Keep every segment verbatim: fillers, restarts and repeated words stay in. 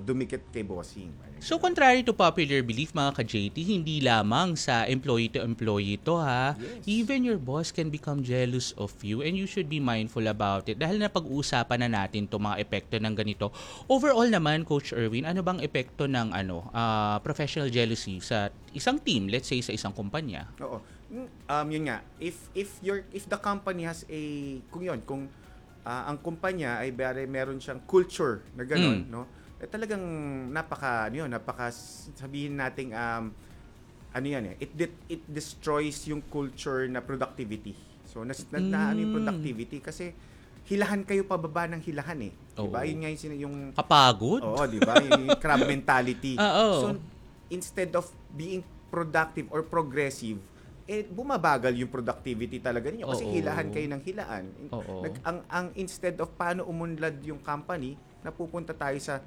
dumikit kay bossing. So, contrary to popular belief, mga ka-J T, hindi lamang sa employee to employee to ha. Yes. Even your boss can become jealous of you and you should be mindful about it. Dahil napag-uusapan na natin to mga epekto ng ganito. Overall naman, Coach Erwin, ano bang epekto ng ano uh, professional jealousy sa isang team, let's say sa isang kumpanya? Oo. Um, yun nga, if if your if the company has a, kung yun, kung uh, ang kumpanya ay bari, meron siyang culture na gano'n, mm. no? Eh, talagang napaka ano yun, napaka sabihin nating um ano yan eh, it it, it destroys yung culture na productivity. So nas na, mm. na ano yung productivity kasi hilahan kayo pababa ng hilahan eh. Oh. 'Di ba? Yun nga yung, yung kapagod. Oo, 'di ba? Yung, yung crab mentality. Uh, oh. So instead of being productive or progressive, eh bumabagal yung productivity talaga niyo kasi oh, hilahan oh. kayo ng hilaan. Oh, oh. Nag, ang ang instead of paano umunlad yung company, napupunta tayo sa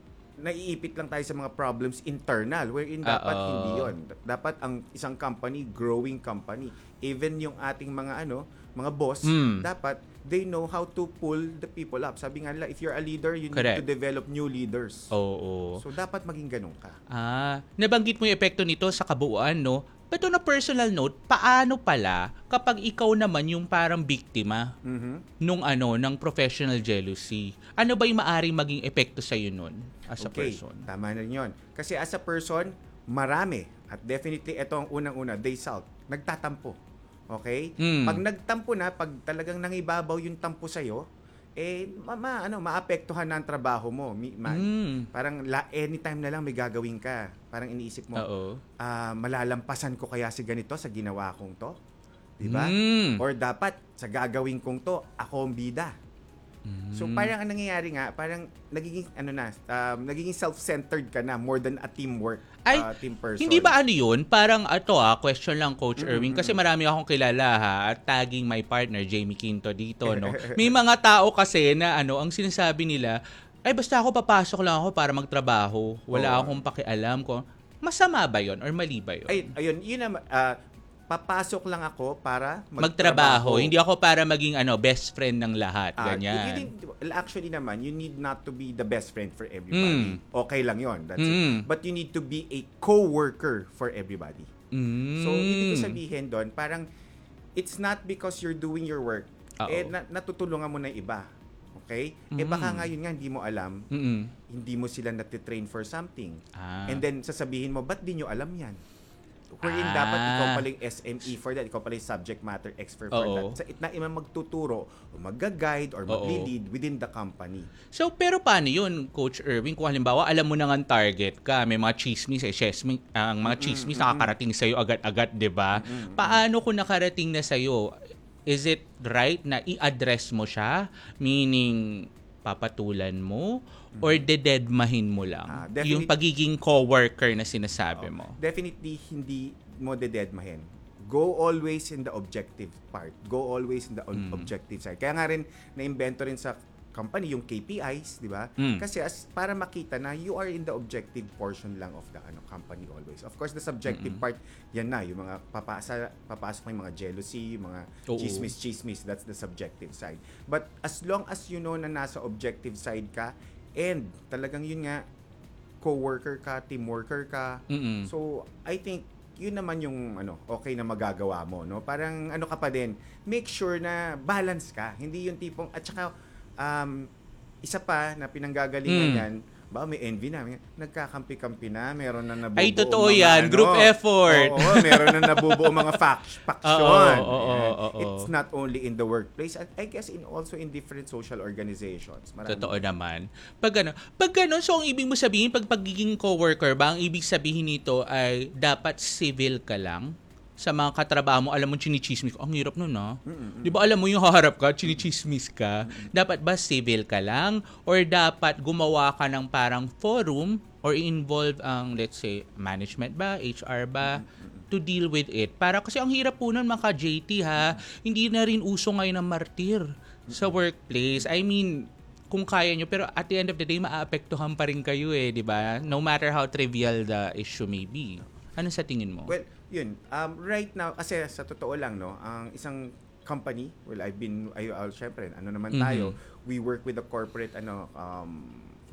naiipit lang tayo sa mga problems internal wherein dapat Uh-oh. hindi yon. Dapat ang isang company, growing company, even yung ating mga ano, mga boss, mm. dapat they know how to pull the people up. Sabi nga nila, if you're a leader, you Correct. need to develop new leaders. Oo. Oh, oh. So dapat maging ganun ka. Ah, nabanggit mo yung epekto nito sa kabuuan, no? Pero na personal note, paano pala kapag ikaw naman yung parang biktima mm-hmm. nung ano, ng professional jealousy? Ano ba yung maaring maging epekto sa iyo nun as okay, a person? Tama na yun. Kasi as a person, marami. At definitely, ito ang unang-una, they salt. Nagtatampo. Okay? Mm. Pag nagtampo na, pag talagang nangibabaw yung tampo sa'yo, eh, ma, ma, ano, maapektuhan na ang trabaho mo. Mi, ma, mm. Parang la, anytime na lang may gagawin ka. Parang iniisip mo, uh, malalampasan ko kaya si ganito sa ginawa kong to? Diba? Mm. Or dapat, sa gagawin kong to, ako ang bida. Mm. So parang ang nangyayari nga, parang nagiging ano na, um, nagiging self-centered ka na more than a teamwork, Ay, uh, team person. Hindi ba ano yun? Parang ato ah, question lang Coach mm-hmm. Erwin kasi marami akong kilala ha, at tagging my partner Jamie Quinto dito, no. May mga tao kasi na ano, ang sinasabi nila, ay basta ako papasok lang ako para magtrabaho. Wala oh. akong pakialam ko. Masama ba 'yon or mali ba 'yon? Ay, ayun, yun na uh, papasok lang ako para magtrabaho. magtrabaho. Hindi ako para maging ano best friend ng lahat. Ganyan. Uh, you need, actually naman, you need not to be the best friend for everybody. Mm. Okay lang yon. That's mm. it. But you need to be a co-worker for everybody. Mm. So, ibig sabihin doon, parang it's not because you're doing your work, Uh-oh. eh na- natutulungan mo na iba. Okay? Mm. Eh baka nga yun nga, hindi mo alam, Mm-mm. hindi mo sila natitrain for something. Ah. And then, sasabihin mo, ba't di nyo alam yan? Wherein ah. dapat ikaw pala yung S M E for that, ikaw pala yung subject matter expert for Oo. that. Sa itna iman magtuturo, o mag-guide, or mag-lead within the company. So, pero paano yun, Coach Erwin? Kung halimbawa, alam mo nang target ka, may mga chismis, eh, chismis ang mga chismis mm-hmm. nakakarating sa'yo agad-agad, di ba? Mm-hmm. Paano kung nakarating na sa'yo? Is it right na i-address mo siya? Meaning, papatulan mo? Or dededmahin mo lang? Ah, yung pagiging co-worker na sinasabi oh, mo. Definitely, hindi mo dededmahin. Go always in the objective part. Go always in the mm. objective side. Kaya nga rin, na-invento rin sa company yung K P Is, di ba? Mm. Kasi as, para makita na you are in the objective portion lang of the ano company always. Of course, the subjective mm-hmm. part, yan na. Yung mga papasa, papasok yung mga jealousy, yung mga Oo. chismis-chismis, that's the subjective side. But as long as you know na nasa objective side ka, and talagang yun nga, co-worker ka, team worker ka. Mm-mm. So, I think, yun naman yung ano, okay na magagawa mo. No? Parang ano ka pa din, make sure na balance ka. Hindi yung tipong, at saka, um, isa pa na pinanggagalingan mm. yan, ba may envy na, nagkakampi-kampi na, meron na nabubuo Ay, totoo mga, yan, ano, group effort. Oo, oo meron na nabubuo mga faction. Oo, oo, oo, oo. It's not only in the workplace, I guess in also in different social organizations. Marami. Totoo naman. Pag ano, pag gano'n, so ang ibig mo sabihin, pag pagiging coworker ba, ang ibig sabihin nito ay dapat civil ka lang? Sa mga katrabaho mo, alam mo, chinichismis ko. Ang hirap nun, ha? Mm-mm. Di ba alam mo yung haharap ka, chinichismis ka? Mm-mm. Dapat ba civil ka lang? Or dapat gumawa ka ng parang forum or involve ang, let's say, management ba, H R ba, Mm-mm. to deal with it? Para kasi ang hirap po nun, mga J T, ha? Hindi na rin uso ngayon ng martir sa workplace. I mean, kung kaya nyo, pero at the end of the day, maapektuhan pa rin kayo eh, di ba? No matter how trivial the issue may be. Ano sa tingin mo? Well, yun. Um, right now, kasi sa totoo lang, no, ang isang company, well, I've been, ay, uh, syempre, ano naman tayo, mm-hmm. we work with the corporate, ano, um,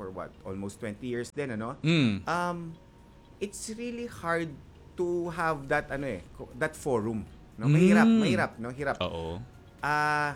for what? Almost twenty years din, ano? Mm. Um, it's really hard to have that, ano eh, ko- that forum. No? Mahirap, Mm. mahirap, no? Hirap. Oo. Ah,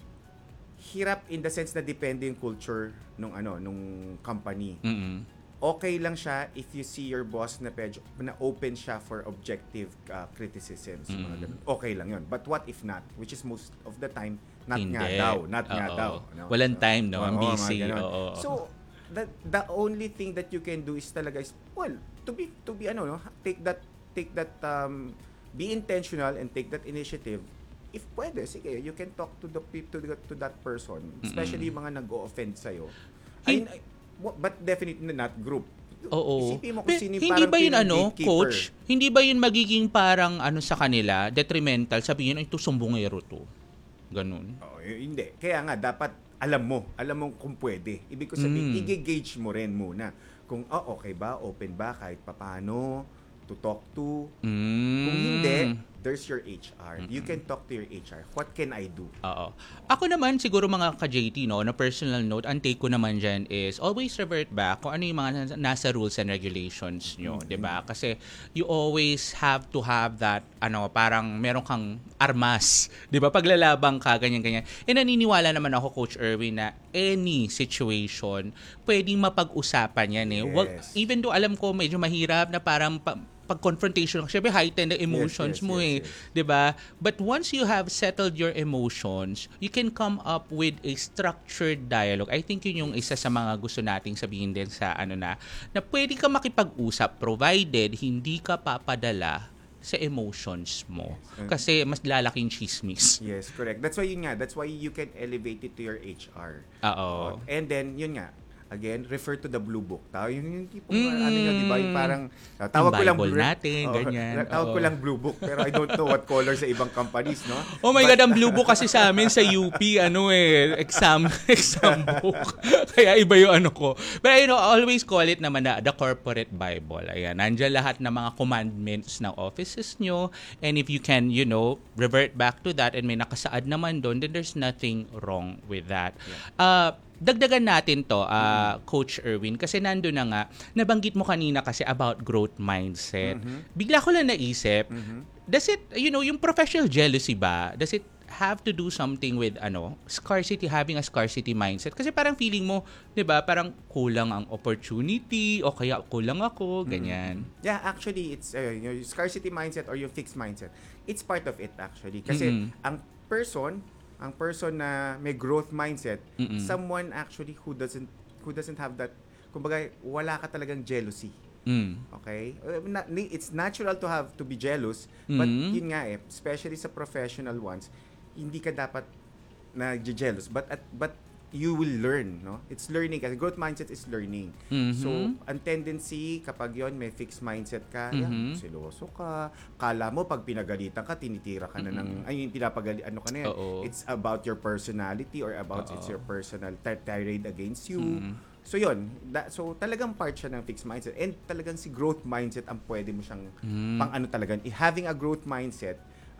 hirap in the sense na depende yung culture nung ano, nung company. Mm-mm. Okay lang siya if you see your boss na medyo na open siya for objective uh, criticisms, mga Mm. ganun. Okay lang 'yun. But what if not? Which is most of the time not Hindi. nga daw, not nga Oo. daw. no? Walang time, no? Ang oo, mga busy. ganun. Oo. So, the the only thing that you can do is talaga is well, to be to be ano, no? Take that take that um be intentional and take that initiative. If pwede, sige, you can talk to the people to, the, to that person, especially yung mga nag-o-offend sa'yo. I, Hin- I, but definitely not group. Oo. Isipin mo kung Pe- sino yung hindi parang ba yun pinang ano, gatekeeper. coach? Hindi ba yun magiging parang ano sa kanila, detrimental, sabihin, ay, ito sumbongero to. Ganun. Oh, y- hindi. Kaya nga, dapat alam mo. Alam mo kung pwede. Ibig ko sabihin, Mm. i-gauge mo rin muna. Kung, oh, okay ba? Open ba? Kahit papano? To talk to? Mm. Kung hindi, there's your H R. You can talk to your H R. What can I do? Oo. Ako naman, siguro mga ka-J T, no, na personal note, ang take ko naman dyan is always revert back kung ano yung mga nas- nasa rules and regulations nyo, di ba? Kasi you always have to have that, ano, parang meron kang armas, di ba? Paglalabang ka, ganyan-ganyan. E naniniwala naman ako, Coach Erwin, na any situation, pwedeng mapag-usapan yan eh. Wag, Yes. even though alam ko medyo mahirap na parang pa, pag-confrontation, syempre heightened ang emotions yes, mo yes, eh. yes. 'Di ba? But once you have settled your emotions, you can come up with a structured dialogue. I think yun yung isa sa mga gusto nating sabihin din sa ano na, na pwede ka makipag-usap provided hindi ka papadala sa emotions mo. Yes. Kasi mas lalaking chismis. Yes, correct. That's why yun nga. That's why you can elevate it to your H R. Oo. And then, yun nga, again, refer to the blue book. Tawag yung, yung tipong, Mm. ano yun, di ba? Yung parang, uh, tawag ko lang Bible blue natin, Oo, ganyan. Tawag ko Oo. lang blue book, pero I don't know what color sa ibang companies, no? Oh my God, ang blue book kasi sa amin sa U P, ano eh, exam, exam book. Kaya iba yung ano ko. But you know, I always call it naman na the corporate Bible. Ayan, nandiyan lahat ng mga commandments ng offices nyo. And if you can, you know, revert back to that and may nakasaad naman doon, then there's nothing wrong with that. Uh, Dagdagan natin to, uh, Coach Erwin, kasi nando na nga, nabanggit mo kanina kasi about growth mindset. Mm-hmm. Bigla ko lang naisip, Mhm. does it, you know, yung professional jealousy ba, does it have to do something with, ano, scarcity, having a scarcity mindset? Kasi parang feeling mo, di ba, parang kulang ang opportunity, o kaya kulang ako, ganyan. Yeah, actually, it's uh, yung scarcity mindset or yung fixed mindset. It's part of it, actually. Kasi Mm-mm. ang person, ang person na may growth mindset, Mm-mm. someone actually who doesn't who doesn't have that, kumbaga, wala ka talagang jealousy. Mm. Okay? Uh, na- ni- It's natural to have to be jealous, but Mhm. yun nga eh, especially sa professional ones, hindi ka dapat na-jealous, but at but you will learn, no? It's learning kasi growth mindset is learning. Mhm. So, ang tendency kapag yon may fixed mindset ka, Mhm. yan, siloso ka, kala mo pag pinagalitan ka, tinitira ka na ng, ay, yung pinapagali, ano ka na yan, Oo. it's about your personality or about Oo. it's your personal ti- tirade against you. Mhm. So yun, da, so talagang part siya ng fixed mindset and talagang si growth mindset ang pwede mo siyang Mm. pang ano talaga. Having a growth mindset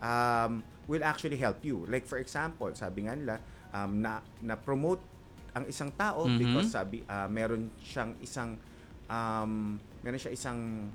um, will actually help you. Like for example, sabi nga nila, um, na, na promote ang isang tao Mhm. because sabi ah, meron siyang isang um, meron siya isang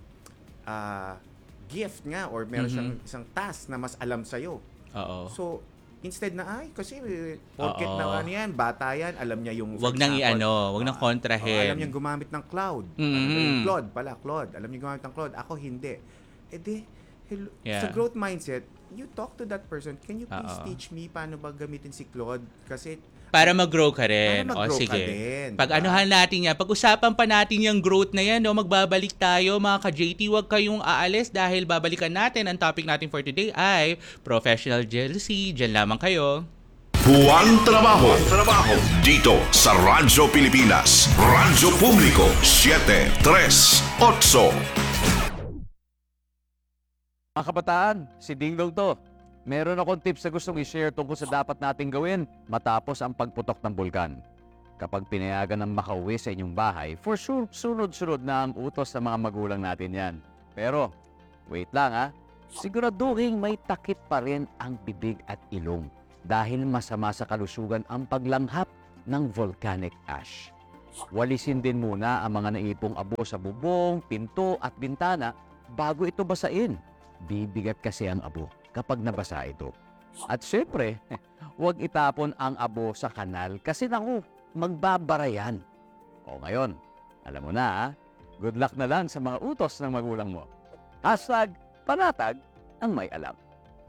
ah, gift nga or meron Mhm. siyang isang task na mas alam sa Oo. So instead na ay kasi eh, porket Oo. na ano yan, bata yan, alam niya yung for Wag nang example, i-ano, wag nang ah, kontrahin. oh, alam niya gumamit ng cloud. Mhm. Ano ba yung Claude pala, Claude. Alam niya gumamit ng Claude. Ako hindi. Eh di, hello, Yeah. sa growth mindset, you talk to that person. Can you please Oo. teach me paano ba gamitin si Claude? Kasi Para mag-grow ka rin. Para O mag-grow ka sige. din, Pag diba? anuhan natin yan, pag-usapan pa natin yung growth na yan, no? Magbabalik tayo, mga ka-J T, huwag kayong aalis dahil babalikan natin. Ang topic natin for today ay professional jealousy. Diyan lamang kayo. Buwang trabaho. Trabaho. Dito sa Radyo Pilipinas. Radyo Publiko. siyete tres otso. Mga kabataan, si Dingdong to. Meron akong tips na gustong i-share tungkol sa dapat nating gawin matapos ang pagputok ng bulkan. Kapag pinayagan ng makauwi sa inyong bahay, for sure, sunod-sunod na ang utos ng mga magulang natin yan. Pero, wait lang ha, siguraduhin may takip pa rin ang bibig at ilong dahil masama sa kalusugan ang paglanghap ng volcanic ash. Walisin din muna ang mga naipong abo sa bubong, pinto at bintana bago ito basain. Bibigat kasi ang abo kapag nabasa ito. At syempre, huwag itapon ang abo sa kanal kasi naku, magbabara yan. O ngayon, alam mo na ha? Good luck na lang sa mga utos ng magulang mo. Hashtag panatag ang may alam.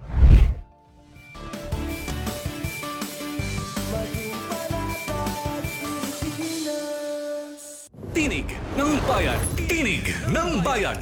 Tinig ng Bayan! Tinig ng Bayan!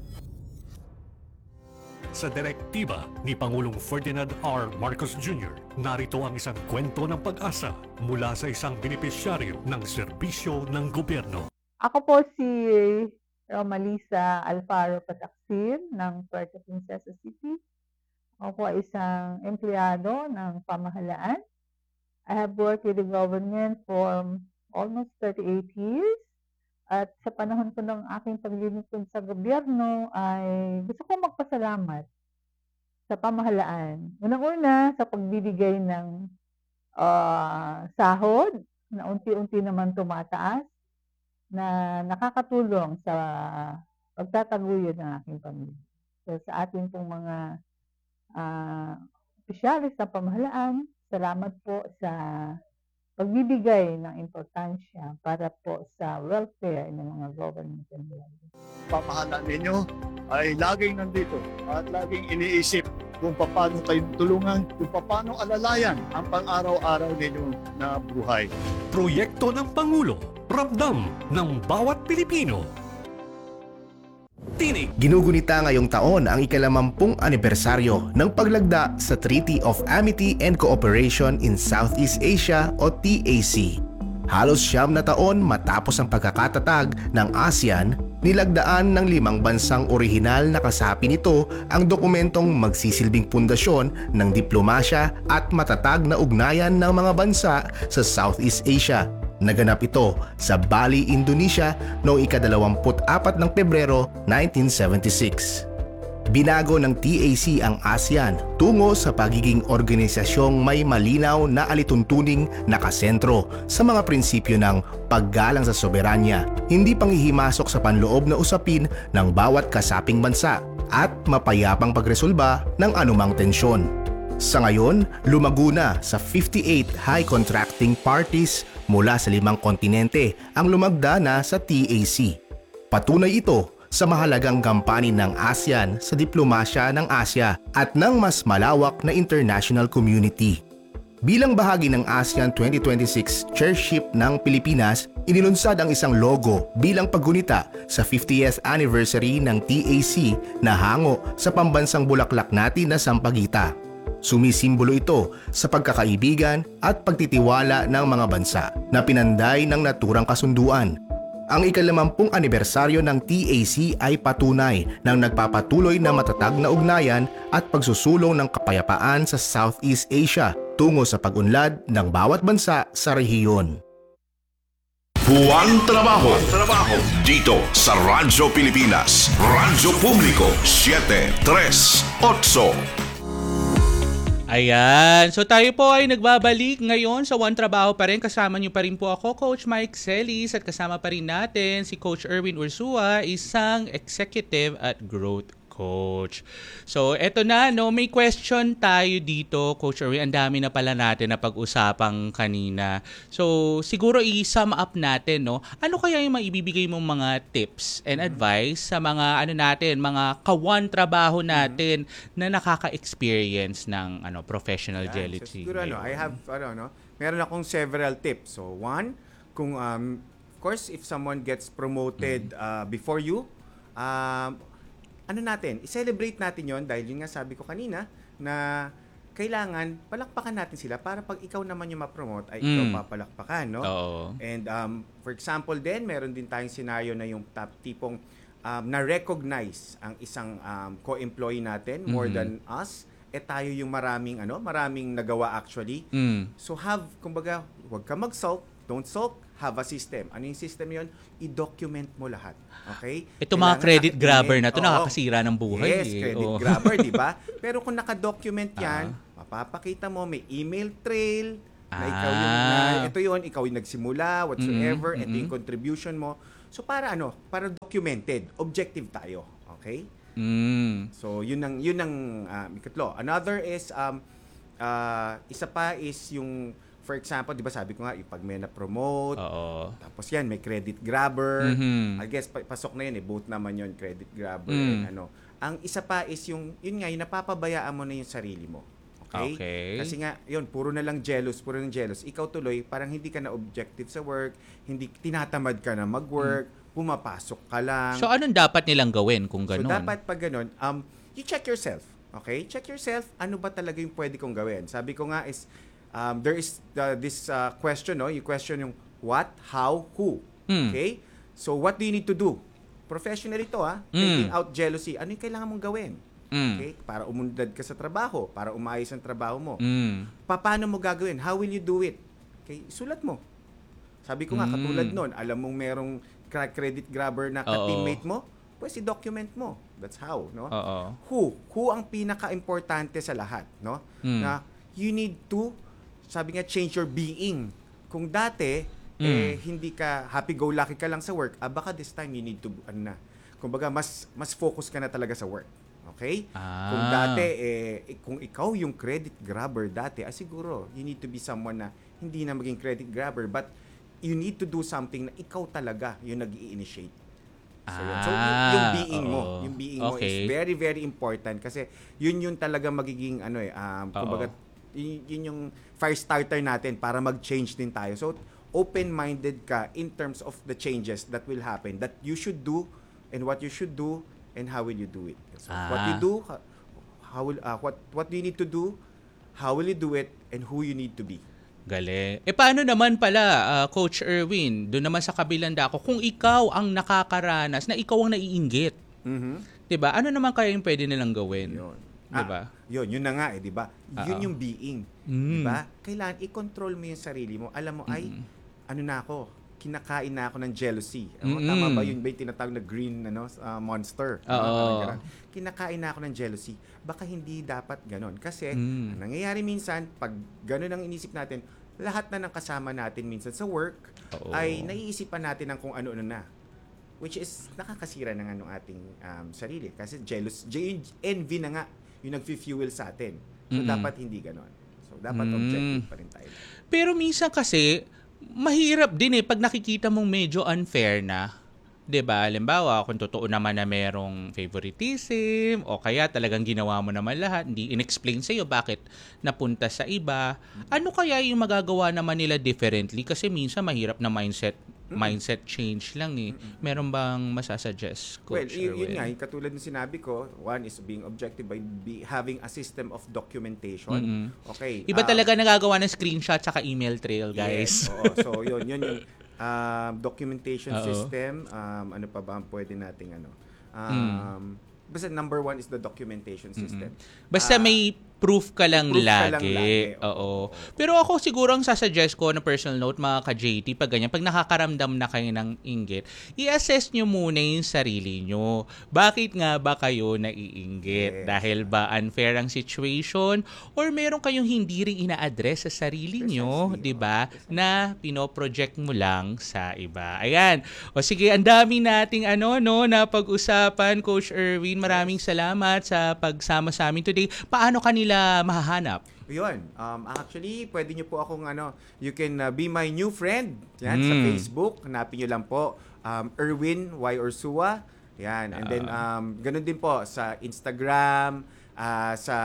Sa direktiba ni Pangulong Ferdinand R. Marcos Junior, narito ang isang kwento ng pag-asa mula sa isang benepisyaryo ng serbisyo ng gobyerno. Ako po si Romalisa Alfaro Pataksin ng Puerto Princesa City. Ako po ay isang empleyado ng pamahalaan. I have worked with the government for almost thirty-eight years. At sa panahon ko ng aking paglilingkod sa gobyerno ay gusto ko magpasalamat sa pamahalaan. Unang-una sa pagbibigay ng uh, sahod na unti-unti naman tumataas na nakakatulong sa pagtataguyod ng aking pamilya. So sa ating pong mga uh, opisyalis ng pamahalaan, salamat po sa pagbibigay ng importansya para po sa welfare ng mga government employees. Pamahalaan ninyo ay laging nandito at laging iniisip kung paano kayo tulungan, kung paano alalayan ang pang-araw-araw ninyo na buhay. Proyekto ng Pangulo, ramdam ng bawat Pilipino. Tinig Ginugunita ngayong taon ang ikalamampung anibersaryo ng paglagda sa Treaty of Amity and Cooperation in Southeast Asia o T A C. Halos siyam na taon matapos ang pagkakatatag ng ASEAN, nilagdaan ng limang bansang orihinal na kasapi nito ang dokumentong magsisilbing pundasyon ng diplomasya at matatag na ugnayan ng mga bansa sa Southeast Asia. Naganap ito sa Bali, Indonesia noong ikadalawamput apat ng Pebrero nineteen seventy-six. Binago ng T A C ang ASEAN tungo sa pagiging organisasyong may malinaw na alituntuning nakasentro sa mga prinsipyo ng paggalang sa soberanya, hindi panghihimasok sa panloob na usapin ng bawat kasaping bansa, at mapayapang pagresolba ng anumang tensyon. Sa ngayon, lumago na sa fifty-eight high contracting parties mula sa limang kontinente ang lumagda na sa T A C. Patunay ito sa mahalagang gampanin ng ASEAN sa diplomasya ng Asya at ng mas malawak na international community. Bilang bahagi ng ASEAN twenty twenty-six chairship ng Pilipinas, inilunsad ang isang logo bilang paggunita sa fiftieth anniversary ng T A C na hango sa pambansang bulaklak natin na sampagita. Sumisimbolo ito sa pagkakaibigan at pagtitiwala ng mga bansa na pinanday ng naturang kasunduan. Ang ikalamampung anibersaryo ng T A C ay patunay ng nagpapatuloy na matatag na ugnayan at pagsusulong ng kapayapaan sa Southeast Asia tungo sa pag-unlad ng bawat bansa sa rehiyon. Buwang trabaho. Trabaho. Dito sa Radyo Pilipinas. Radyo Publiko siyete tres otso. Ayan. So tayo po ay nagbabalik ngayon sa One Trabaho pa rin. Kasama niyo pa rin po ako, Coach Mike Celis, at kasama pa rin natin si Coach Erwin Ursua, isang executive at growth coach. So eto na, no, may question tayo dito, Coach Erwin. Ang dami na pala natin na pag-usapang kanina. So siguro i-sum up natin, no. Ano kaya yung maibibigay mong mga tips and advice sa mga ano natin, mga kawan trabaho natin na nakaka-experience ng ano professional Yan. jealousy? So, siguro ano, I have ano no, meron akong several tips. So one, kung um of course if someone gets promoted uh, before you, um ano natin, i-celebrate natin yon dahil yun nga sabi ko kanina na kailangan palakpakan natin sila para pag ikaw naman yung ma-promote ay ikaw Mm. papalakpakan, no? Oo. And um, for example din, meron din tayong scenario na yung top tipong um, na-recognize ang isang um, co-employee natin more Mhm. than us, eh tayo yung maraming ano, maraming nagawa actually. Mm. So have, kumbaga, huwag ka mag-sulk, don't sulk, have a system. Ano yung system yon? I-document mo lahat. Okay? Ito mga Kailangan credit naka- grabber na to, Oo. nakakasira ng buhay. Yes, eh. credit Oo. grabber, di ba? Pero kung naka-document yan, Ah. mapapakita mo, may email trail, Na ikaw yung, na, Ah. ito yun, ikaw yung nagsimula, whatsoever, Mm, ito yung contribution mo. So, para ano? Para documented. Objective tayo. Okay? Mm. So, yun ang, yun ang um, ikatlo. Another is, um, uh, isa pa is yung, for example, di ba sabi ko nga, yung pag may na-promote, Oo. tapos yan, may credit grabber. Mhm. I guess, pa- pasok na yun eh. Both naman yun, credit grabber Mm. and ano. Ang isa pa is yung, yun nga, yung napapabayaan mo na yung sarili mo. Okay? Okay. Kasi nga, yun, puro na lang jealous, puro na jealous. Ikaw tuloy, parang hindi ka na objective sa work, hindi tinatamad ka na mag-work, pumapasok ka lang. So, anong dapat nilang gawin kung So, ganun? dapat pag ganun, um, you check yourself. Okay? Check yourself, ano ba talaga yung pwede kong gawin? Sabi ko nga is, um, there is the, this uh, question, no? You question yung what, how, who. Mm. Okay? So, what do you need to do? Professionally to, ha? Mm. Taking out jealousy. Ano yung kailangan mong gawin? Mm. Okay? Para umunlad ka sa trabaho, para umayos ang trabaho mo. Mm. Pa- Paano mo gagawin? How will you do it? Okay? Sulat mo. Sabi ko nga, Mm. katulad nun, alam mong merong cra- credit grabber na Oo. ka-teammate mo, pues i-document mo. That's how, no? Oo. Who? Who ang pinaka-importante sa lahat, no? Mm. Na you need to, sabi nga, change your being. Kung dati, Mm. eh, hindi ka happy-go-lucky ka lang sa work, ah, baka this time you need to, ano na, kumbaga, mas, mas focus ka na talaga sa work. Okay? Ah. Kung dati, eh, eh, kung ikaw yung credit grabber dati, ah, siguro, you need to be someone na hindi na maging credit grabber, but you need to do something na ikaw talaga yung nag-i-initiate. So, yun. So, yung, yung Ah, being mo, oo. yung being mo Okay. is very, very important kasi yun yung talaga magiging, ano eh, um, Oo. kumbaga, yun, yun yung fire starter natin para mag-change din tayo. So, open-minded ka in terms of the changes that will happen, that you should do, and what you should do, and how will you do it. So, what you Ah. do, ha- how will, uh, what, what do you need to do, how will you do it, and who you need to be. Galing. Eh paano naman pala, ah, Coach Erwin, doon naman sa kabilang dako, kung ikaw ang nakakaranas na ikaw ang naiinggit, Mhm. 'di ba? Ano naman kaya yung pwede nilang gawin? Yun. 'Di ba? Ah, yun, yun na nga eh, di ba? Yun Oo. yung being. Mm. Di ba? Kailangan i-control mo yung sarili mo. Alam mo, ay, ano na ako, kinakain na ako ng jealousy. Ano, Mm-mm. tama ba yun ba yung tinatawag na green ano, uh, monster? Oo. Ano, parang ganun. Kinakain na ako ng jealousy. Baka hindi dapat ganon. Kasi, Mm. ang nangyayari minsan, pag ganon ang inisip natin, lahat na ng kasama natin minsan sa work, Oo. ay naiisipan natin ng kung ano-ano na. Which is nakakasira na nga ng ating um, sarili. Kasi jealous, j- envy na nga yung nag-fuel sa atin. So, Mm-mm. dapat hindi ganon. So, dapat Mm. objective pa rin tayo. Pero minsan kasi, mahirap din eh pag nakikita mong medyo unfair na. 'Di ba? Halimbawa, kung totoo naman na merong favoritism o kaya talagang ginawa mo naman lahat, hindi inexplain sa iyo bakit napunta sa iba. Ano kaya yung magagawa naman nila differently? Kasi minsan mahirap na mindset mindset change lang eh. Meron bang masasuggest, Well, Coach y- yun Erwin? nga, yung katulad ng sinabi ko, one is being objective by be, having a system of documentation. Mm-mm. Okay. Iba um, talaga nagagawa ng screenshot saka email trail, guys. Yes, oo. So, yun, yun yung um, documentation Oo. system. Um, ano pa ba ang pwede nating ano? Um, Mm. Basta number one is the documentation system. Basta Ah, may proof ka lang proof ka lang lagi. lagi, Oo. oo. Pero ako siguro ang sasuggest ko na personal note, mga ka-J T, pag ganyan, pag nakakaramdam na kayo ng inggit, i-assess nyo muna yung sarili nyo. Bakit nga ba kayo naiinggit? Yes. Dahil ba unfair ang situation? Or meron kayong hindi rin ina-address sa sarili nyo, Precisely, di ba? Na pinoproject mo lang sa iba. Ayan. O sige, ang dami nating ano, no, na pag-usapan, Coach Erwin. Maraming salamat sa pagsama sa amin today. Paano kanila mahahanap? Yun. Um, actually, pwede nyo po akong ano, you can uh, be my new friend. Yan, sa Mm. Facebook. Hanapin nyo lang po, um, Erwin Y. Orsua. Yan. And then, um, ganun din po sa Instagram, uh, sa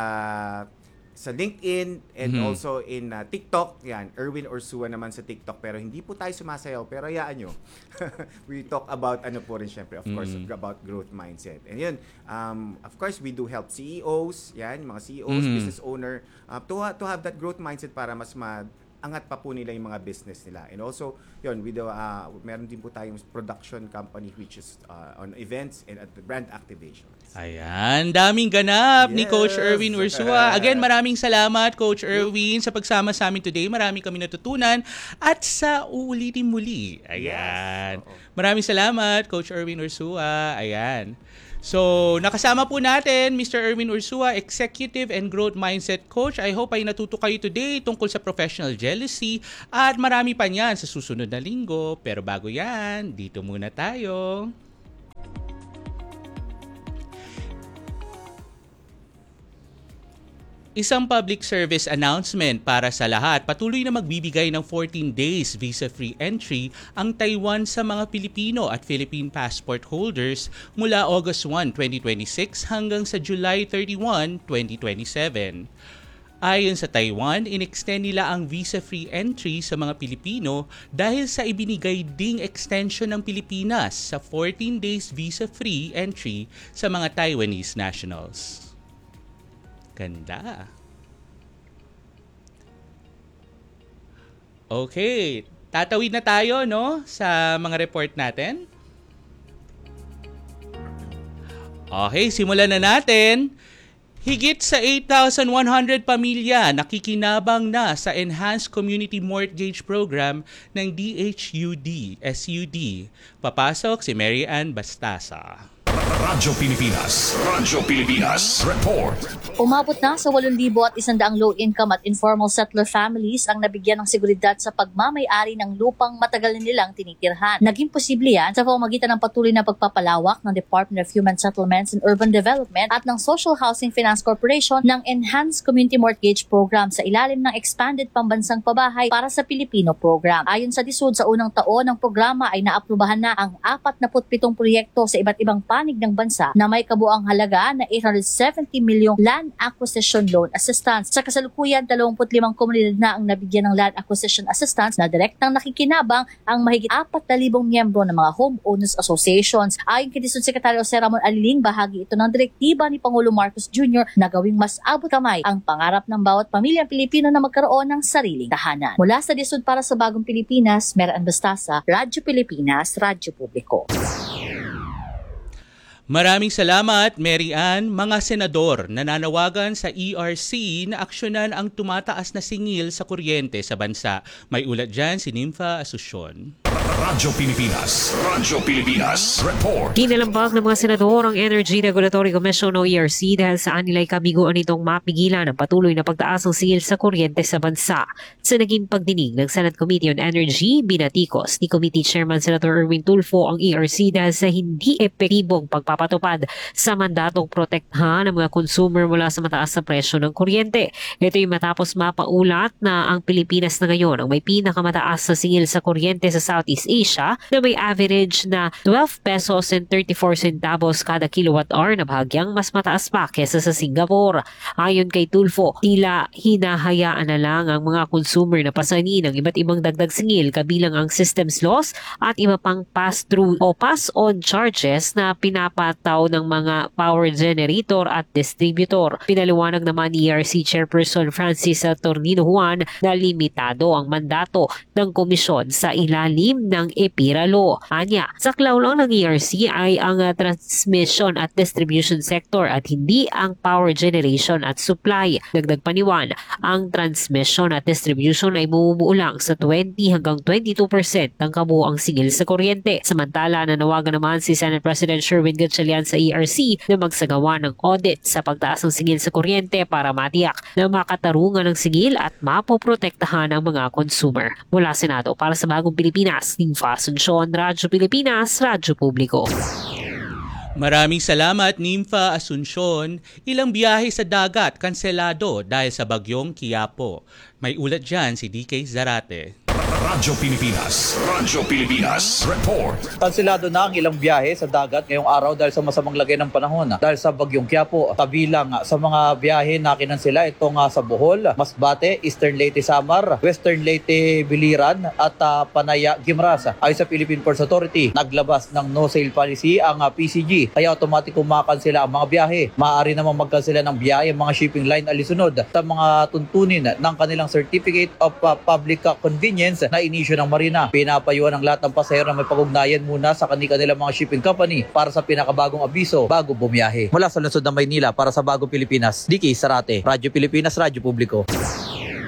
sa LinkedIn, and Mhm. also in uh, TikTok. Yan, Erwin Orsua naman sa TikTok. Pero hindi po tayo sumasayaw. Pero hayaan nyo. We talk about ano po rin syempre, of course, Mhm. about growth mindset. And yun, um, of course, we do help C E Os, yan, mga C E Os, Mhm. business owner, uh, to, ha- to have that growth mindset para mas maangat pa po nila yung mga business nila. And also, yun, we do, uh, meron din po tayong production company which is uh, on events and at the brand activation. Ayan, daming ganap ni Coach Yes. Erwin Ursua. Again, maraming salamat, Coach Erwin, sa pagsama sa amin today. Marami kami natutunan at sa uulitin muli. Ayan. Yes. Oo. Maraming salamat, Coach Erwin Ursua. Ayan. So, nakasama po natin Mister Erwin Ursua, Executive and Growth Mindset Coach. I hope ay natuto kayo today tungkol sa professional jealousy at marami pa niyan sa susunod na linggo. Pero bago yan, dito muna tayo. Isang public service announcement para sa lahat. Patuloy na magbibigay ng fourteen days visa-free entry ang Taiwan sa mga Pilipino at Philippine passport holders mula August first, twenty twenty-six hanggang sa July thirty-first, twenty twenty-seven. Ayon sa Taiwan, in-extend nila ang visa-free entry sa mga Pilipino dahil sa ibinigay ding extension ng Pilipinas sa fourteen days visa-free entry sa mga Taiwanese nationals. Ganda. Okay, tatawid na tayo no sa mga report natin. Okay, simulan na natin. Higit sa eight thousand one hundred pamilya nakikinabang na sa Enhanced Community Mortgage Program ng D H U D S U D. Papasok si Mary Ann Bastasa. Radyo Pilipinas. Radyo Pilipinas. Report. Umabot na sa eight thousand one hundred low-income at informal settler families ang nabigyan ng seguridad sa pagmamay-ari ng lupang matagal na nilang tinitirhan. Naging posible yan sa pamamagitan ng patuloy na pagpapalawak ng Department of Human Settlements and Urban Development at ng Social Housing Finance Corporation ng Enhanced Community Mortgage Program sa ilalim ng Expanded Pambansang Pabahay para sa Pilipino Program. Ayon sa D S U D, sa unang taon ng programa ay naaprubahan na ang forty-seven proyekto sa iba't ibang panig ng bansa na may kabuang halaga na eight hundred seventy milyong land acquisition loan assistance. Sa kasalukuyan, twenty-five komunidad na ang nabigyan ng land acquisition assistance na direktang nakikinabang ang mahigit four thousand miyembro ng mga homeowners associations. Ayon kay D S U D Secretary Jose Ramon Aliling, bahagi ito ng direktiba ni Pangulo Marcos Junior na gawing mas abot kamay ang pangarap ng bawat pamilyang Pilipino na magkaroon ng sariling tahanan. Mula sa D S U D para sa Bagong Pilipinas, Mary Ann Bastasa, Radyo Pilipinas, Radyo Publiko. Maraming salamat, Mary Ann. Mga senador nananawagan sa E R C na aksyonan ang tumataas na singil sa kuryente sa bansa. May ulat dyan si Nympha Asuncion. Radyo Pilipinas. Radyo Pilipinas. Report. Kinalambag ng mga senador ang Energy Regulatory Commission o E R C dahil saan nila'y kabiguan itong mapigilan ang patuloy na pagtaas ng singil sa kuryente sa bansa. Sa naging pagdinig ng Senate Committee on Energy, binatikos ni Committee Chairman Senator Erwin Tulfo ang E R C dahil sa hindi epektibong pagpapatupad sa mandatong protektahan ng mga consumer mula sa mataas na presyo ng kuryente. Ito ay matapos mapaulat na ang Pilipinas na ngayon ang may pinakamataas na singil sa kuryente sa Southeast Asia na may average na twelve pesos and thirty-four centavos kada kilowatt hour na bahagyang mas mataas pa kesa sa Singapore. Ayon kay Tulfo, tila hinahayaan na lang ang mga consumer na pasanin ng iba't ibang dagdag singil kabilang ang systems loss at iba pang pass-through o pass-on charges na pinapataw ng mga power generator at distributor. Pinaliwanag naman ni E R C Chairperson Francis Tornino Juan na limitado ang mandato ng komisyon sa ilalim ng EPIRA Law. Anya, saklaw lang ng E R C ay ang uh, transmission at distribution sector at hindi ang power generation at supply. Dagdag paniwan, ang transmission at distribution ay bumubuo lang sa twenty hanggang twenty-two percent ng kabuuang singil sa kuryente. Samantala, nanawagan naman si Senate President Sherwin Gatchalian sa E R C na magsagawa ng audit sa pagtaas ng singil sa kuryente para matiyak na makatarungan ng singil at mapoprotektahan ang mga consumer. Mula Senado para sa Bagong Pilipinas, Nympha Asuncion, Radyo Pilipinas, Radyo Publiko. Maraming salamat, Nympha Asuncion. Ilang biyahe sa dagat kanselado dahil sa bagyong Quiapo. May ulat dyan si D K Zarate. Radyo Pilipinas. Radyo Pilipinas. Report. Kanselado na ang ilang biyahe sa dagat ngayong araw dahil sa masamang lagay ng panahon. Dahil sa bagyong Quiapo, kabilang sa mga biyahe na kinansela itong uh, sa Bohol, Masbate, Eastern Leyte Samar, Western Leyte Biliran at uh, Panaya Guimras. Ayon sa Philippine Ports Authority, naglabas ng no sail policy ang uh, P C G kaya automatikong makansela ang mga biyahe. Maaari namang magkansela ng biyahe ang mga shipping line alisunod sa mga tuntunin ng kanilang Certificate of uh, Public Convenience na inisyu ng Marina. Pinapayuhan ang lahat ng pasahero na may pag-ugnayan muna sa kanilang mga shipping company para sa pinakabagong abiso bago bumiyahe. Mula sa lungsod ng Maynila para sa Bagong Pilipinas, D K Zarate, Radyo Pilipinas, Radyo Publiko.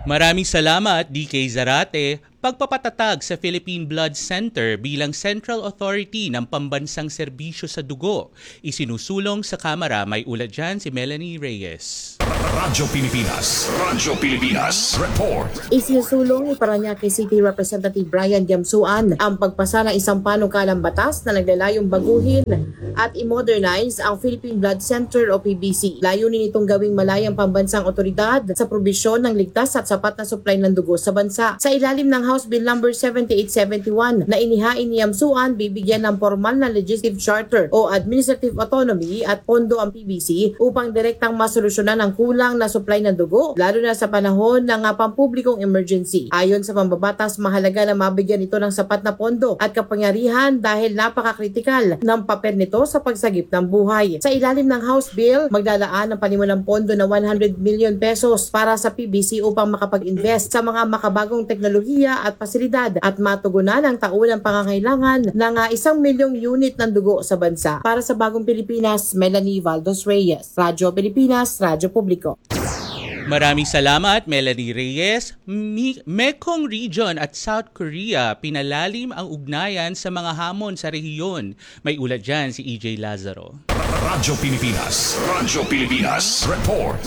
Maraming salamat, D K Zarate. Pagpapatatag sa Philippine Blood Center bilang Central Authority ng Pambansang Serbisyo sa Dugo. Isinusulong sa Kamara. May ulat dyan si Melanie Reyes. Radyo Pilipinas. Radyo Pilipinas. Report. Isinusulong ni Parañaque City Representative Brian Gamsuan ang pagpasa ng isang panukalang batas na naglalayong baguhin at i-modernize ang Philippine Blood Center o P B C. Layunin itong gawing malayang pambansang otoridad sa probisyon ng ligtas at sapat na supply ng dugo sa bansa. Sa ilalim ng House Bill number seventy-eight seventy-one na inihain ni Gamsuan, bibigyan ng formal na legislative charter o administrative autonomy at pondo ang P B C upang direktang masolusyonan ang kulang na supply ng dugo, lalo na sa panahon ng pampublikong emergency. Ayon sa pambabatas, mahalaga na mabigyan ito ng sapat na pondo at kapangyarihan dahil napakakritikal ng papel nito sa pagsagip ng buhay. Sa ilalim ng House Bill, maglalaan ng panimulang pondo na one hundred million pesos para sa P B C upang makapag-invest sa mga makabagong teknolohiya at pasilidad at matugunan ang taunang pangangailangan ng uh, isang milyong unit ng dugo sa bansa. Para sa Bagong Pilipinas, Melanie Valdos Reyes, Radyo Pilipinas, Radyo Publiko. Maraming salamat, Melanie Reyes. Mi- Mekong Region at South Korea pinalalim ang ugnayan sa mga hamon sa rehiyon. May ulat dyan si E J Lazaro. Radyo Pilipinas. Radyo Pilipinas. Report.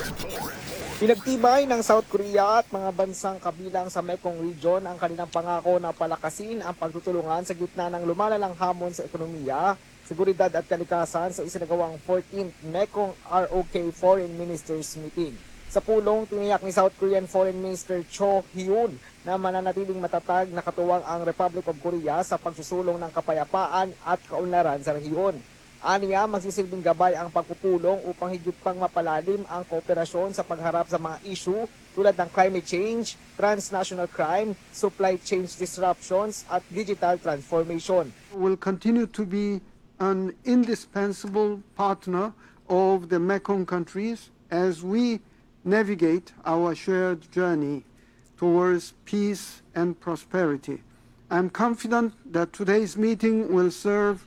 Pinagtibay ng South Korea at mga bansang kabilang sa Mekong Region ang kanilang pangako na palakasin ang pagtutulungan sa gitna ng lumalalang hamon sa ekonomiya, seguridad at kalikasan sa isinagawang fourteenth Mekong R O K Foreign Ministers Meeting. Sa pulong, tiniyak ni South Korean Foreign Minister Cho Hyun na mananatiling matatag na katuwang ang Republic of Korea sa pagsusulong ng kapayapaan at kaunlaran sa rehiyon. Aniya, magsisilbing gabay ang pagpupulong upang higit pang mapalalim ang kooperasyon sa pagharap sa mga issue tulad ng climate change, transnational crime, supply chain disruptions at digital transformation. Will continue to be an indispensable partner of the Mekong countries as we navigate our shared journey towards peace and prosperity. I'm confident that today's meeting will serve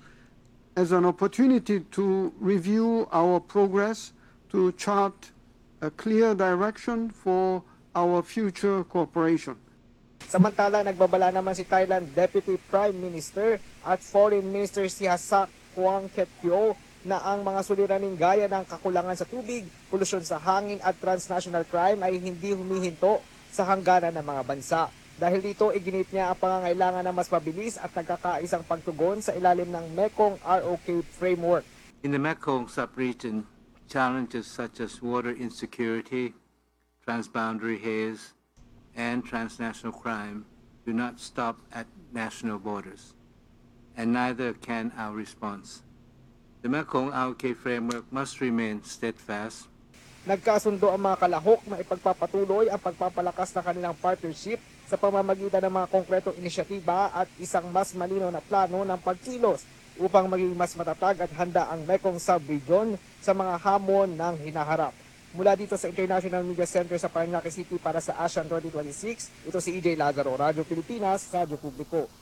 as an opportunity to review our progress, to chart a clear direction for our future cooperation. Samantala, nagbabala naman si Thailand Deputy Prime Minister at Foreign Minister si Hasak Kuangketpyo na ang mga suliraning gaya ng kakulangan sa tubig, polusyon sa hangin at transnational crime ay hindi humihinto sa hangganan ng mga bansa. Dahil dito, iginit niya ang pangangailangan na mas mabilis at nagkakaisang pagtugon sa ilalim ng Mekong R O K framework. In the Mekong sub-region, challenges such as water insecurity, transboundary haze, and transnational crime do not stop at national borders, and neither can our response. The Mekong R O K framework must remain steadfast. Nagkasundo ang mga kalahok na ipagpapatuloy ang pagpapalakas ng kanilang partnership sa pamamagitan ng mga konkretong inisyatiba at isang mas malinaw na plano ng pagkilos upang maging mas matatag at handa ang Mekong sub-region sa mga hamon ng hinaharap. Mula dito sa International Media Center sa Parañaque City para sa ASEAN twenty twenty-six, ito si E J Lazaro, Radyo Pilipinas, Radyo Publiko.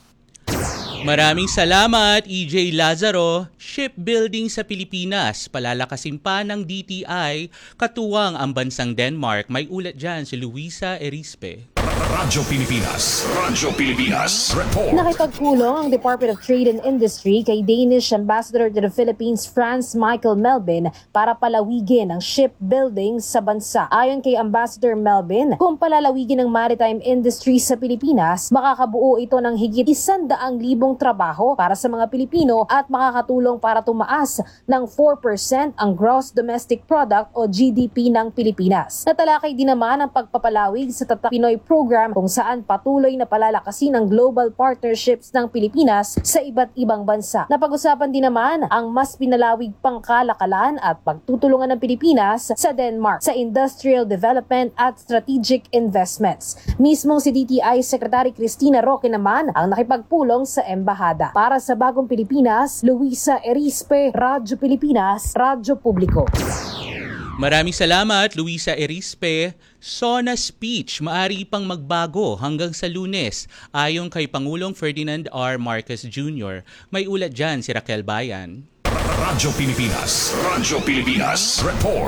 Maraming salamat, E J Lazaro. Shipbuilding sa Pilipinas, palalakasin pa ng D T I, katuwang ang bansang Denmark. May ulat dyan si Luisa Erispe. Radyo Pilipinas. Radyo Pilipinas. Report. Nakipagpulong ang Department of Trade and Industry kay Danish Ambassador to the Philippines, Franz Michael Melvin, para palawigin ang shipbuilding sa bansa. Ayon kay Ambassador Melvin, kung palalawigin ang maritime industry sa Pilipinas, makakabuo ito ng higit isandaang libong trabaho para sa mga Pilipino at makakatulong para tumaas ng four percent ang gross domestic product o G D P ng Pilipinas. Natalakay din naman ang pagpapalawig sa Tatak Pinoy Program kung saan patuloy na palalakasin ang global partnerships ng Pilipinas sa iba't ibang bansa. Napag-usapan din naman ang mas pinalawig pang kalakalan at pagtutulungan ng Pilipinas sa Denmark sa industrial development at strategic investments. Mismong si D T I Secretary Cristina Roque naman ang nakipagpulong sa embahada. Para sa Bagong Pilipinas, Luisa Erispe, Radyo Pilipinas, Radyo Publiko. Maraming salamat, Luisa Erispe. SONA speech maari pang magbago hanggang sa Lunes ayon kay Pangulong Ferdinand R. Marcos Junior May ulat dyan si Raquel Bayan. Radyo Pilipinas. Radyo Pilipinas. Report.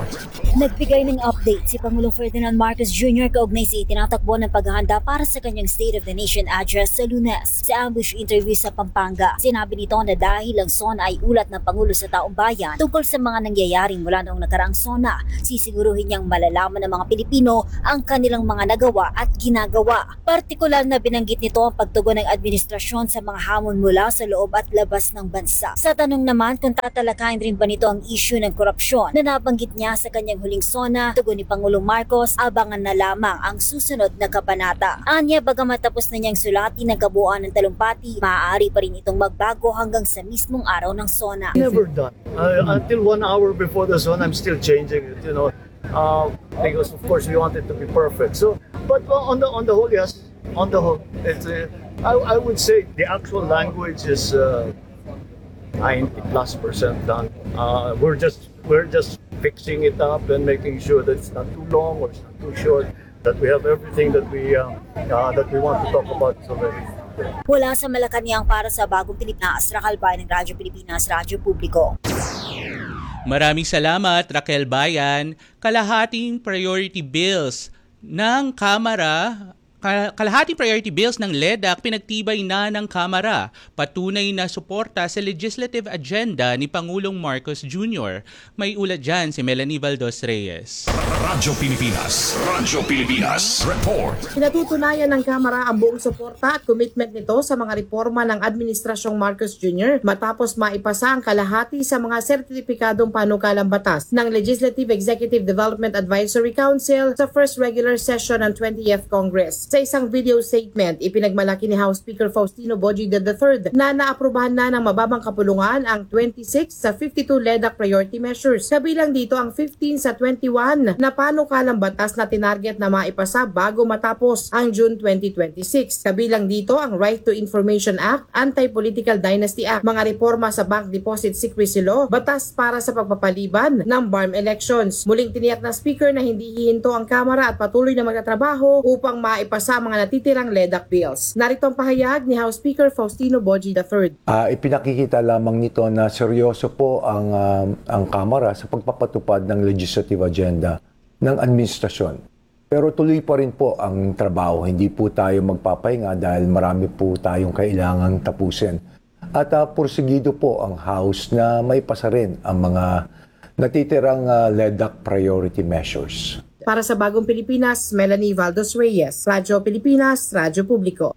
Nagbigay ng update si Pangulong Ferdinand Marcos Junior kaugnay sa itinatakbo ng paghahanda para sa kanyang State of the Nation address sa Lunes. Sa ambush interview sa Pampanga, sinabi nito na dahil ang SONA ay ulat ng Pangulo sa taong bayan tungkol sa mga nangyayari mula noong nakaraang SONA, sisiguruhin niyang malalaman ng mga Pilipino ang kanilang mga nagawa at ginagawa. Partikular na binanggit nito ang pagtugon ng administrasyon sa mga hamon mula sa loob at labas ng bansa. Sa tanong naman kung tatalakayin rin ba nito ang issue ng korupsyon na nabanggit niya sa kanyang huling SONA, tugon ni Pangulong Marcos, abangan na lamang ang susunod na kabanata. Anya, bagamat tapos na niyang sulati ng kabuuan ng talumpati, maaari pa rin itong magbago hanggang sa mismong araw ng SONA. Never done. Uh, until one hour before the zone, I'm still changing it, you know, uh, because of course we want it to be perfect. So, but on the on the whole, yes, on the whole, it's. Uh, I I would say the actual language is uh, ninety plus percent done. Uh, we're just we're just fixing it up and making sure that it's not too long or it's not too short. That we have everything that we uh, uh, that we want to talk about already. Mula sa Malacanang para sa Bagong Pilipinas, Raquel Bayan ng Radyo Pilipinas, Radyo Publiko. Maraming salamat, Raquel Bayan. Kalahating priority bills ng Kamara Kalahating priority bills ng L E D A C pinagtibay na ng Kamara, patunay na suporta sa legislative agenda ni Pangulong Marcos Junior May ulat dyan si Melanie Valdos Reyes. Radyo Pilipinas, Radyo Pilipinas, report. Pinatutunayan ng Kamara ang buong suporta at commitment nito sa mga reforma ng Administrasyong Marcos Junior matapos maipasa ang kalahati sa mga sertipikadong panukalang batas ng Legislative Executive Development Advisory Council sa first regular session ng twentieth Congress. Sa isang video statement, ipinagmalaki ni House Speaker Faustino Boji the third na naaprubahan na ng mababang kapulungan ang twenty-six sa fifty-two L E D A C priority measures. Kabilang dito ang fifteen sa twenty-one na panukalang batas na tinarget na maipasa bago matapos ang June twenty twenty-six. Kabilang dito ang Right to Information Act, Anti-Political Dynasty Act, mga reforma sa Bank Deposit Secrecy Law, batas para sa pagpapaliban ng B A R M elections. Muling tiniyak na Speaker na hindi hihinto ang Kamara at patuloy na magtatrabaho upang maipasa sa mga natitirang L E D A C bills. Narito ang pahayag ni House Speaker Faustino Boji the third. Uh, ipinakikita lamang nito na seryoso po ang, uh, ang Kamara sa pagpapatupad ng legislative agenda ng administrasyon. Pero tuloy pa rin po ang trabaho. Hindi po tayo magpapahinga dahil marami po tayong kailangang tapusin. At uh, porsigido po ang House na may pasa rin ang mga natitirang uh, L E D A C priority measures. Para sa Bagong Pilipinas, Melanie Valdos Reyes, Radyo Pilipinas, Radyo Publiko.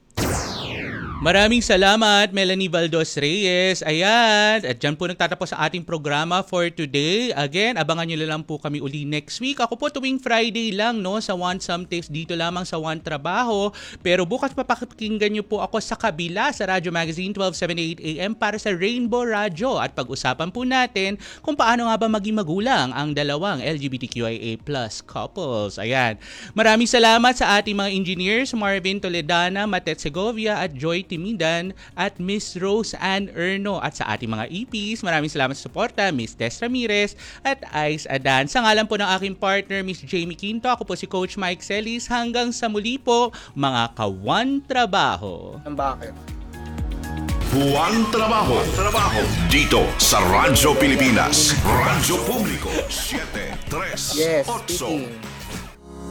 Maraming salamat, Melanie Valdos Reyes. Ayan, at dyan po nagtatapos ang ating programa for today. Again, abangan nyo lang po kami uli next week. Ako po tuwing Friday lang, no, sa One Some Tips dito lamang sa One Trabaho. Pero bukas papakinggan nyo po ako sa kabila sa Radyo Magazine twelve seventy-eight A M para sa Rainbow Radio. At pag-usapan po natin kung paano nga ba maging magulang ang dalawang L G B T Q I A plus couples. Ayan, maraming salamat sa ating mga engineers, Marvin Toledana, Matet Segovia at Joy Timidan at Miss Rose Ann Erno, at sa ating mga E Ps, maraming salamat sa suporta, Miss Tess Ramirez at Ice Adan. Sa ngalan po ng aking partner, Miss Jamie Quinto, ako po si Coach Mike Celis. Hanggang sa muli po, mga ka-One Trabaho. Ang bakit? One Trabaho. Trabaho. Dito sa Radyo Pilipinas. Radyo Publiko. seven, three, Yes, eight. speaking.